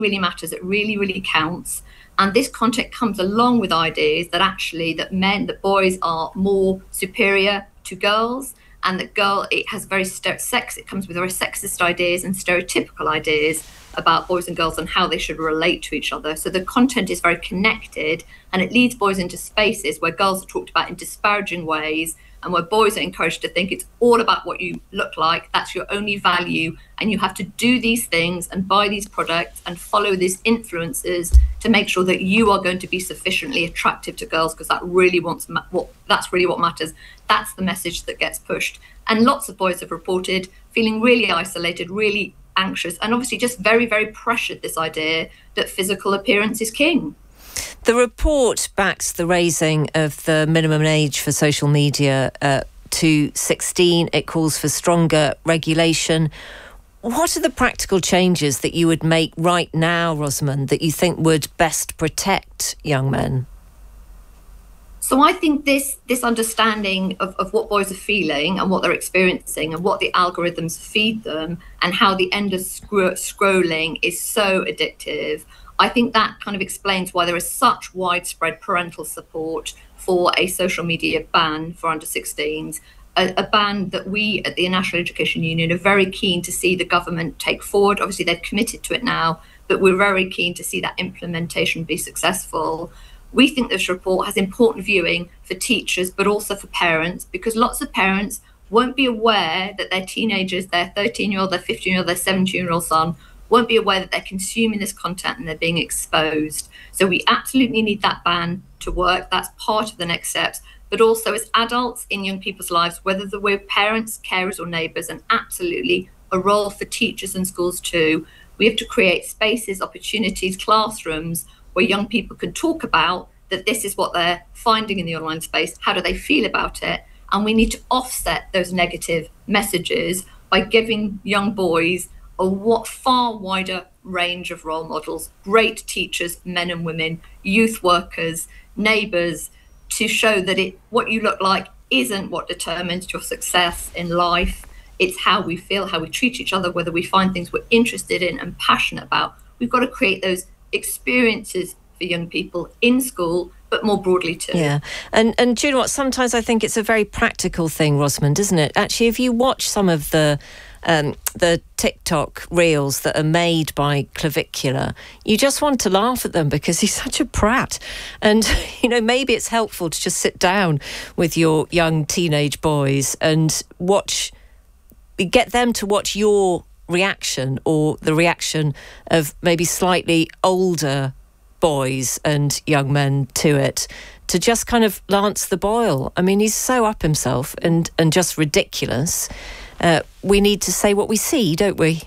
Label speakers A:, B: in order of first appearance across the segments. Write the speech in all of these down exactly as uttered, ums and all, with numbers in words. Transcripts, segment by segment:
A: really matters. It really, really counts. And this content comes along with ideas that actually that men, that boys are more superior to girls, and that girl, it has very st- sex, it comes with very sexist ideas and stereotypical ideas about boys and girls and how they should relate to each other. So the content is very connected, and it leads boys into spaces where girls are talked about in disparaging ways, and where boys are encouraged to think it's all about what you look like, that's your only value, and you have to do these things and buy these products and follow these influences to make sure that you are going to be sufficiently attractive to girls, because that really wants ma- what that's really what matters. That's the message that gets pushed. And lots of boys have reported feeling really isolated, really anxious, and obviously just very, very pressured, this idea that physical appearance is king.
B: The report backs the raising of the minimum age for social media uh, to sixteen. It calls for stronger regulation. What are the practical changes that you would make right now, Rosamond, that you think would best protect young men?
A: So I think this this understanding of, of what boys are feeling and what they're experiencing and what the algorithms feed them and how the endless scro- scrolling is so addictive, I think that kind of explains why there is such widespread parental support for a social media ban for under sixteens, a, a ban that we at the National Education Union are very keen to see the government take forward. Obviously, they've committed to it now, but we're very keen to see that implementation be successful. We think this report has important viewing for teachers, but also for parents, because lots of parents won't be aware that their teenagers, their thirteen-year-old, their fifteen-year-old, their seventeen-year-old son, won't be aware that they're consuming this content and they're being exposed. So we absolutely need that ban to work. That's part of the next steps. But also as adults in young people's lives, whether we're parents, carers or neighbours, and absolutely a role for teachers and schools too, we have to create spaces, opportunities, classrooms where young people can talk about that this is what they're finding in the online space, how do they feel about it, and we need to offset those negative messages by giving young boys a what far wider range of role models, great teachers, men and women, youth workers, neighbours, to show that it what you look like isn't what determines your success in life. It's how we feel, how we treat each other, whether we find things we're interested in and passionate about. We've got to create those experiences for young people in school, but more broadly too.
B: Yeah, and and do you know what? Sometimes I think it's a very practical thing, Rosamond, isn't it? Actually, if you watch some of the um, the TikTok reels that are made by Clavicular, you just want to laugh at them because he's such a prat. And you know, maybe it's helpful to just sit down with your young teenage boys and watch, get them to watch your reaction or the reaction of maybe slightly older boys and young men to it, to just kind of lance the boil. I mean, he's so up himself and, and just ridiculous. Uh, we need to say what we see, don't we?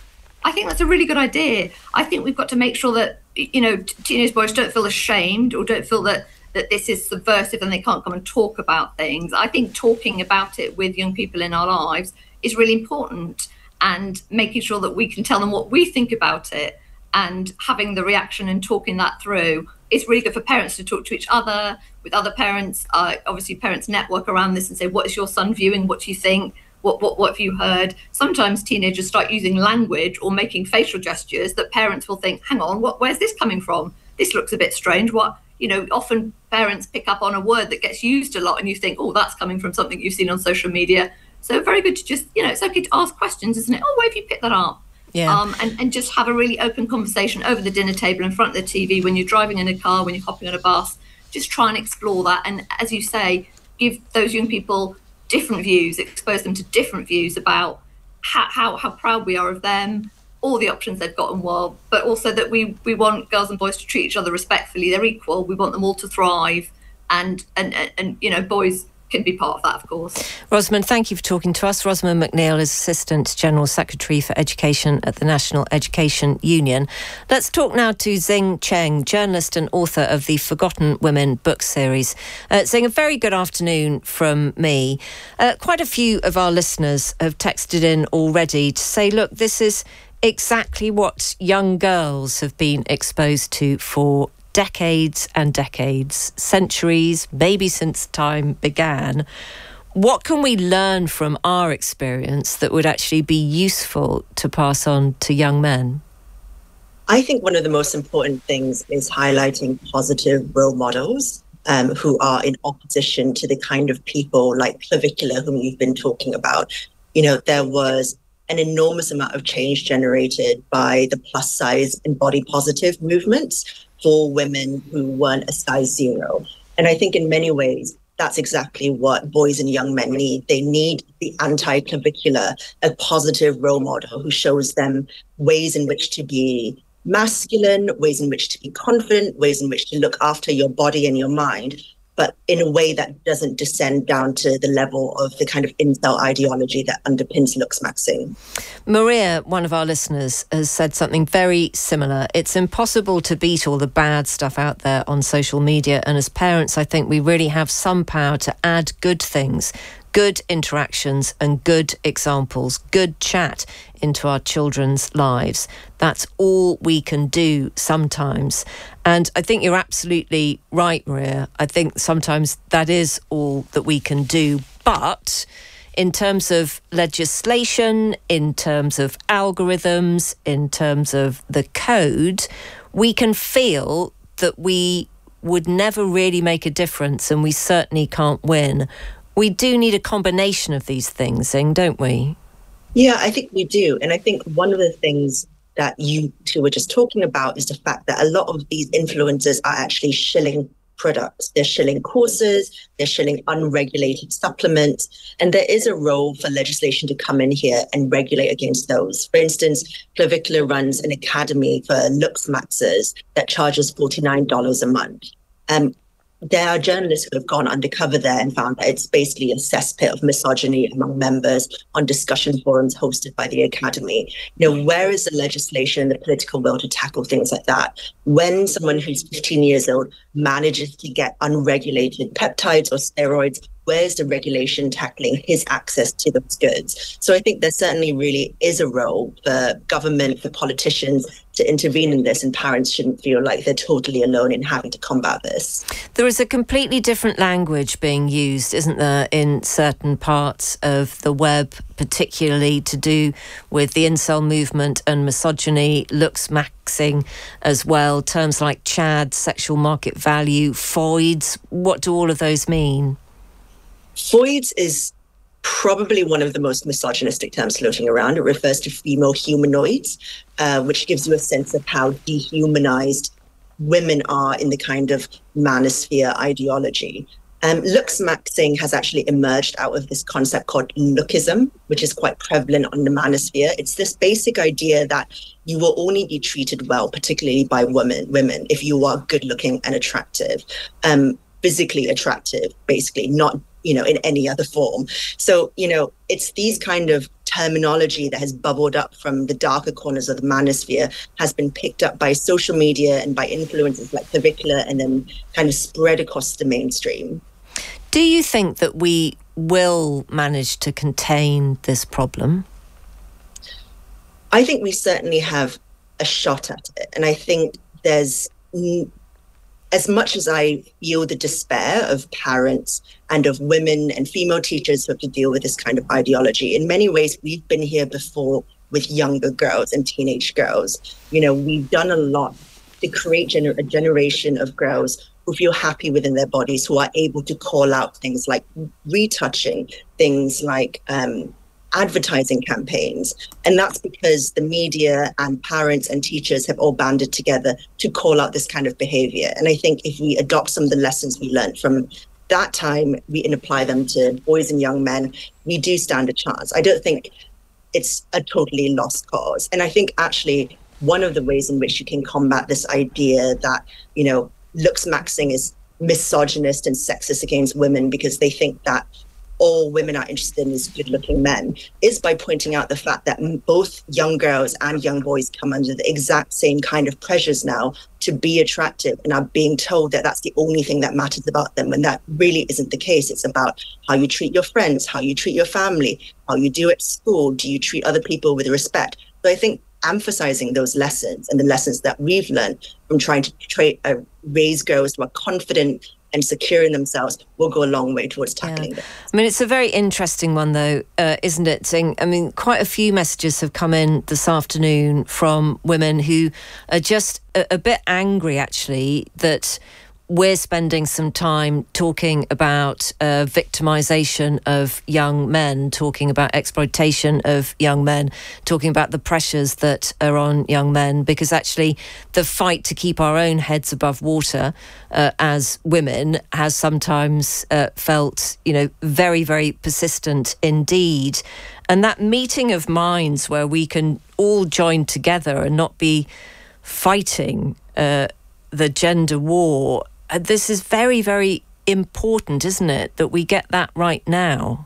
A: I think that's a really good idea. I think we've got to make sure that, you know, t- teenage boys don't feel ashamed or don't feel that, that this is subversive and they can't come and talk about things. I think talking about it with young people in our lives is really important, and making sure that we can tell them what we think about it and having the reaction and talking that through is really good for parents to talk to each other, with other parents. Uh, obviously, parents network around this and say, what is your son viewing? What do you think? What, what, what have you heard? Sometimes teenagers start using language or making facial gestures that parents will think, hang on, what, where's this coming from? This looks a bit strange. What, you know, often parents pick up on a word that gets used a lot and you think, oh, that's coming from something you've seen on social media. So very good to just, you know, it's okay to ask questions, isn't it? Oh, where have you picked that up?
B: Yeah.
A: Um, and, and just have a really open conversation over the dinner table in front of the T V, when you're driving in a car, when you're hopping on a bus. Just try and explore that. And as you say, give those young people different views, expose them to different views about how, how, how proud we are of them, all the options they've got in the world, but also that we, we want girls and boys to treat each other respectfully. They're equal. We want them all to thrive. And, and, and, and you know, boys can be part of that, of course.
B: Rosamond, thank you for talking to us. Rosamond McNeill is Assistant General Secretary for Education at the National Education Union. Let's talk now to Xing Cheng, journalist and author of the Forgotten Women book series. Uh, Xing, a very good afternoon from me. Uh, quite a few of our listeners have texted in already to say, look, this is exactly what young girls have been exposed to for decades and decades, centuries, maybe since time began. What can we learn from our experience that would actually be useful to pass on to young men?
C: I think one of the most important things is highlighting positive role models um, who are in opposition to the kind of people like Clavicula, whom you've been talking about. You know, there was an enormous amount of change generated by the plus size and body positive movements for women who weren't a size zero. And I think in many ways, that's exactly what boys and young men need. They need the anti-clavicular, a positive role model who shows them ways in which to be masculine, ways in which to be confident, ways in which to look after your body and your mind, but in a way that doesn't descend down to the level of the kind of incel ideology that underpins looksmaxing.
B: Maria, one of our listeners, has said something very similar. It's impossible to beat all the bad stuff out there on social media. And as parents, I think we really have some power to add good things, good interactions and good examples, good chat into our children's lives. That's all we can do sometimes. And I think you're absolutely right, Maria. I think sometimes that is all that we can do. But in terms of legislation, in terms of algorithms, in terms of the code, we can feel that we would never really make a difference, and we certainly can't win. We do need a combination of these things, don't we?
C: Yeah, I think we do. And I think one of the things that you two were just talking about is the fact that a lot of these influencers are actually shilling products. They're shilling courses, they're shilling unregulated supplements, and there is a role for legislation to come in here and regulate against those. For instance, Clavicula runs an academy for looksmaxers that charges forty-nine dollars a month. Um, There are journalists who have gone undercover there and found that it's basically a cesspit of misogyny among members on discussion forums hosted by the Academy. You know, where is the legislation, the political will to tackle things like that? When someone who's fifteen years old manages to get unregulated peptides or steroids, where's the regulation tackling his access to those goods? So I think there certainly really is a role for government, for politicians to intervene in this, and parents shouldn't feel like they're totally alone in having to combat this.
B: There is a completely different language being used, isn't there, in certain parts of the web, particularly to do with the incel movement and misogyny, looksmaxing as well, terms like Chad, sexual market value, foids. What do all of those mean?
C: Foids is probably one of the most misogynistic terms floating around. It refers to female humanoids, uh, which gives you a sense of how dehumanized women are in the kind of manosphere ideology. Um, looksmaxing has actually emerged out of this concept called lookism, which is quite prevalent on the manosphere. It's this basic idea that you will only be treated well, particularly by women, women if you are good looking and attractive, um, physically attractive, basically, not you know, in any other form. So, you know, it's these kind of terminology that has bubbled up from the darker corners of the manosphere, has been picked up by social media and by influencers like Clavicula, and then kind of spread across the mainstream.
B: Do you think that we will manage to contain this problem?
C: I think we certainly have a shot at it. And I think there's, as much as I feel the despair of parents and of women and female teachers who have to deal with this kind of ideology, in many ways, we've been here before with younger girls and teenage girls. You know, we've done a lot to create gener- a generation of girls who feel happy within their bodies, who are able to call out things like retouching, things like um, advertising campaigns. And that's because the media and parents and teachers have all banded together to call out this kind of behavior. And I think if we adopt some of the lessons we learned from that time, we and apply them to boys and young men, we do stand a chance. I don't think it's a totally lost cause. And I think actually one of the ways in which you can combat this idea that, you know, looksmaxing is misogynist and sexist against women because they think that all women are interested in is good-looking men, is by pointing out the fact that both young girls and young boys come under the exact same kind of pressures now to be attractive and are being told that that's the only thing that matters about them, when that really isn't the case. It's about how you treat your friends, how you treat your family, how you do at school, do you treat other people with respect? So I think emphasizing those lessons and the lessons that we've learned from trying to tra- uh, raise girls who are confident, and securing themselves will go a long way towards tackling
B: yeah.
C: it.
B: I mean, it's a very interesting one, though, uh, isn't it? Saying, I mean, quite a few messages have come in this afternoon from women who are just a, a bit angry, actually, that we're spending some time talking about uh, victimisation of young men, talking about exploitation of young men, talking about the pressures that are on young men, because actually the fight to keep our own heads above water uh, as women has sometimes uh, felt, you know, very, very persistent indeed. And that meeting of minds where we can all join together and not be fighting uh, the gender war, this is very, very important, isn't it, that we get that right now?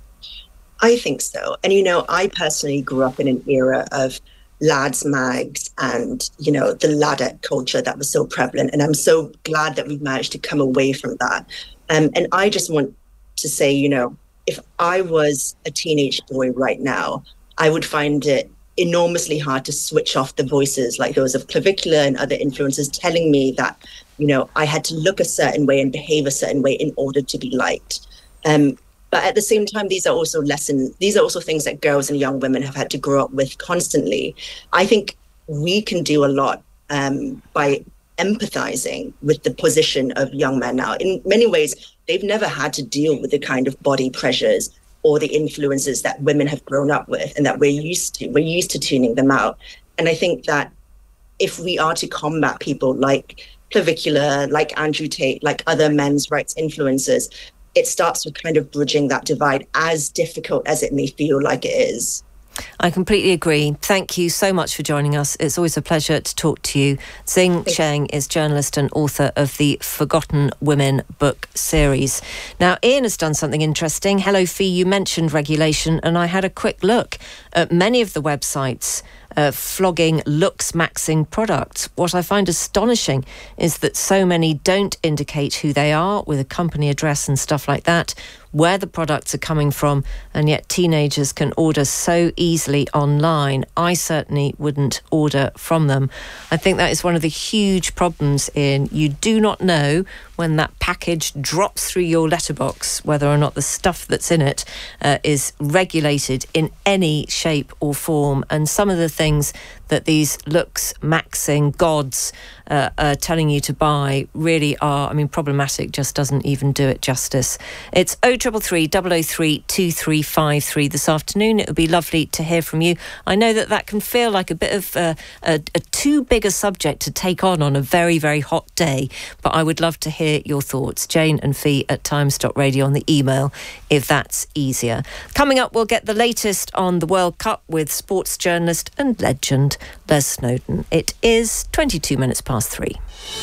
C: I think so. And, you know, I personally grew up in an era of lads mags and, you know, the ladette culture that was so prevalent. And I'm so glad that we've managed to come away from that. Um, and I just want to say, you know, if I was a teenage boy right now, I would find it enormously hard to switch off the voices like those of Clavicular and other influencers telling me that, you know, I had to look a certain way and behave a certain way in order to be liked. Um, but at the same time, these are also lessons, these are also things that girls and young women have had to grow up with constantly. I think we can do a lot um, by empathizing with the position of young men now. In many ways, they've never had to deal with the kind of body pressures or the influences that women have grown up with and that we're used to. We're used to tuning them out. And I think that if we are to combat people like Clavicular, like Andrew Tate, like other men's rights influencers, it starts with kind of bridging that divide, as difficult as it may feel like it is.
B: I completely agree. Thank you so much for joining us. It's always a pleasure to talk to you. Xing Sheng is journalist and author of the Forgotten Women book series. Now, Ian has done something interesting. Hello, Fee, you mentioned regulation, and I had a quick look at many of the websites uh, flogging looks-maxing products. What I find astonishing is that so many don't indicate who they are with a company address and stuff like that, where the products are coming from, and yet teenagers can order so easily online. I certainly wouldn't order from them. I think that is one of the huge problems in you do not know when that package drops through your letterbox whether or not the stuff that's in it uh, is regulated in any shape or form. And some of the things that these looks maxing gods uh, are telling you to buy really are, I mean, problematic, just doesn't even do it justice. It's oh three three, double oh three, two three five three this afternoon. It would be lovely to hear from you. I know that that can feel like a bit of uh, a, a too big a subject to take on on a very, very hot day, but I would love to hear your thoughts. Jane and Fee at times dot radio on the email, if that's easier. Coming up, we'll get the latest on the World Cup with sports journalist and legend Les Snowdon. It is twenty-two minutes past three.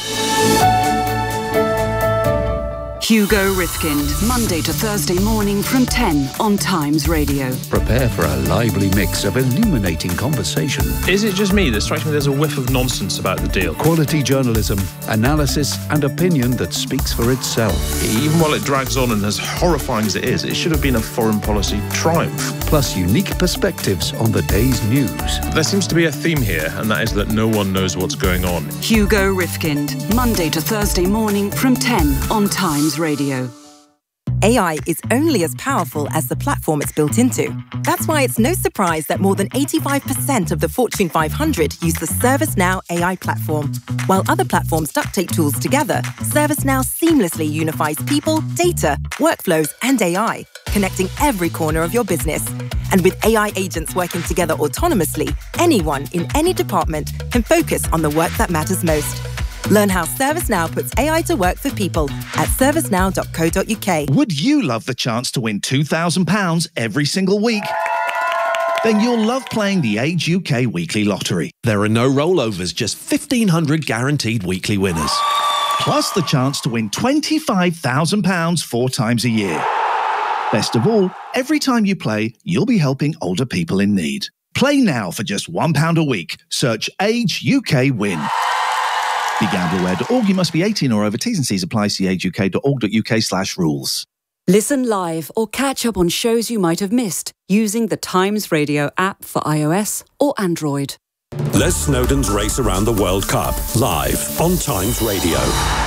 D: Hugo Rifkind, Monday to Thursday morning from ten on Times Radio.
E: Prepare for a lively mix of illuminating conversation.
F: Is it just me that strikes me there's a whiff of nonsense about the deal?
E: Quality journalism, analysis and opinion that speaks for itself.
F: Even while it drags on and as horrifying as it is, it should have been a foreign policy triumph.
E: Plus unique perspectives on the day's news.
F: There seems to be a theme here, and that is that no one knows what's going on.
D: Hugo Rifkind, Monday to Thursday morning from ten on Times Radio.
G: A I is only as powerful as the platform it's built into. That's why it's no surprise that more than eighty-five percent of the Fortune five hundred use the ServiceNow A I platform. While other platforms duct tape tools together, ServiceNow seamlessly unifies people, data, workflows, and A I, connecting every corner of your business. And with A I agents working together autonomously, anyone in any department can focus on the work that matters most. Learn how ServiceNow puts A I to work for people at servicenow dot co dot uk.
H: Would you love the chance to win two thousand pounds every single week? Then you'll love playing the Age U K Weekly Lottery.
I: There are no rollovers, just fifteen hundred guaranteed weekly winners.
H: Plus the chance to win twenty-five thousand pounds four times a year. Best of all, every time you play, you'll be helping older people in need. Play now for just one pound a week. Search Age U K Win. Be gamble aware dot org. You must be eighteen or over. T's and C's apply. See age u k dot org dot u k slash rules.
D: Listen live or catch up on shows you might have missed using the Times Radio app for iOS or Android.
J: Les Snowdon's Race Around the World Cup, live on Times Radio.